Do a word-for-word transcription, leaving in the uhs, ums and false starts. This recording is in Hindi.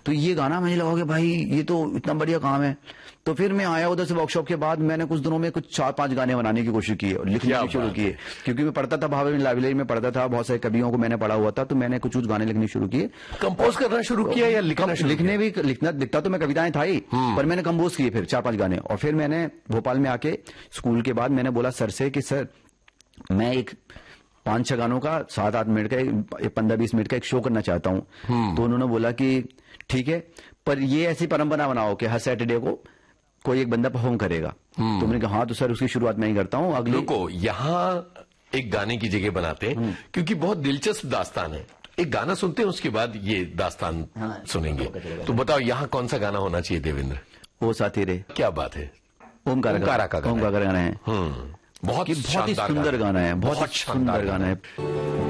तो ये गाना मुझे लगा कि भाई ये तो इतना बढ़िया काम है। तो फिर मैं आया उधर से वर्कशॉप के बाद, मैंने कुछ दिनों में कुछ चार पांच गाने बनाने की कोशिश की और लिखने की शुरू किए, क्योंकि मैं पढ़ता था भावे लाइब्रेरी में पढ़ता था, बहुत सारे कवियों को मैंने पढ़ा हुआ था, तो मैंने कुछ कुछ गाने लिखने शुरू किए। कंपोज करना शुरू किया या लिखना? लिखने भी लिखना लिखता तो मैं कविताएं था ही, पर मैंने कंपोज किए फिर चार पांच गाने। और फिर मैंने भोपाल में आके स्कूल के बाद मैंने बोला सर से कि सर मैं एक पांच छह गानों का सात आठ मिनट का पंद्रह बीस मिनट का एक शो करना चाहता हूँ। तो उन्होंने बोला कि ठीक है, पर ये ऐसी परंपरा बनाओ कि हर सैटरडे को कोई एक बंदा परफॉर्म करेगा। तो मैंने कहा हाँ तो सर उसकी शुरुआत मैं ही करता हूँ। अगले को यहाँ एक गाने की जगह बनाते हैं, क्योंकि बहुत दिलचस्प दास्तान है। एक गाना सुनते हैं, उसके बाद ये दास्तान हाँ, सुनेंगे। तो बताओ यहाँ कौन सा गाना होना चाहिए देवेंद्र? ओ साथी रे। क्या बात है, ओमकार का गाना है। बहुत बहुत ही सुंदर गाना है, बहुत सुंदर गाना है।